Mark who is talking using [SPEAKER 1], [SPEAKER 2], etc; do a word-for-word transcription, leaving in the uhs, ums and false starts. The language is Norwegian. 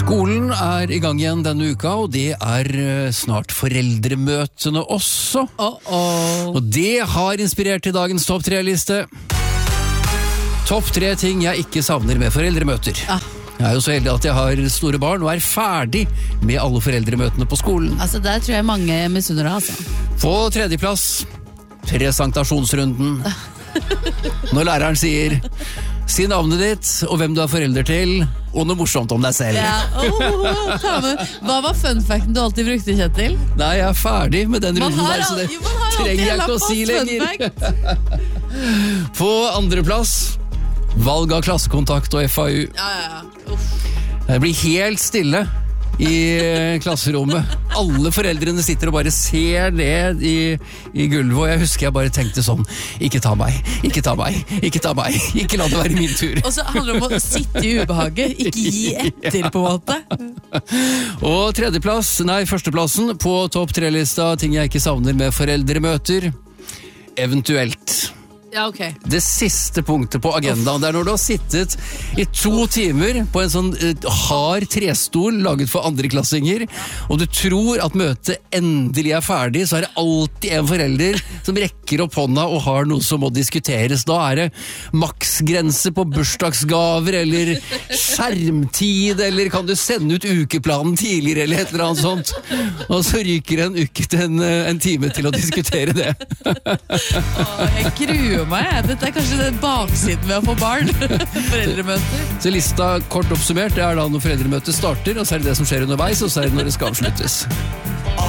[SPEAKER 1] Skolen er i gang igjen denne uka, og det er snart foreldremøtene også.
[SPEAKER 2] Oh, oh.
[SPEAKER 1] Og det har inspirert til dagens topp tre-liste. Topp tre ting jeg ikke savner med foreldremøter.
[SPEAKER 2] Ah.
[SPEAKER 1] Jeg er jo så heldig at jeg har store barn og er ferdig med alle foreldremøtene på skolen.
[SPEAKER 2] Altså, der tror jeg mange misunner deg, altså.
[SPEAKER 1] På tredjeplass, presentasjonsrunden. Når læreren sier si navnet ditt og hvem du er forelder til, og noe morsomt om deg selv.
[SPEAKER 2] Ja. Oh, ta med. Hva var funfacten du alltid brukte, Kjetil?
[SPEAKER 1] Nei, jeg er ferdig med den
[SPEAKER 2] Man
[SPEAKER 1] runden
[SPEAKER 2] har,
[SPEAKER 1] der, så det
[SPEAKER 2] jo, man har
[SPEAKER 1] trenger jeg ikke å si lenger. På andreplass, valg av klassekontakt og F A U.
[SPEAKER 2] Ja, ja, ja. Uff.
[SPEAKER 1] Det blir helt stille i klasserommet. Alle foreldrene sitter og bare ser ned i, i gulvet, og jeg husker jeg bare tenkte sånn, ikke ta meg, ikke ta meg, ikke ta meg, ikke la det være min tur.
[SPEAKER 2] Og så handler det om å sitte i ubehaget, ikke gi etter på en måte.
[SPEAKER 1] Og tredjeplass, nei, førsteplassen på topp tre-lista, ting jeg ikke savner med foreldremøter, eventuelt.
[SPEAKER 2] Ja, ok.
[SPEAKER 1] Det siste punktet på agendaen, det er når du har sittet i to timer på en sånn uh, hard trestol laget for andreklassinger, og du tror at møtet endelig er ferdig, så er det alltid en forelder som rekker opp hånda og har noe som må diskuteres. Da er det maksgrense på bursdagsgaver, eller skjermtid, eller kan du sende ut ukeplanen tidligere, eller et eller annet sånt. Og så ryker en uke til en, en time til å diskutere det.
[SPEAKER 2] Åh, jeg gruer meg. Dette er kanskje den baksiden ved å få barn. Foreldremøter.
[SPEAKER 1] Så lista kort oppsummert, det er da når foreldremøtet starter, og så er det det som skjer underveis, og så er det når det skal avsluttes.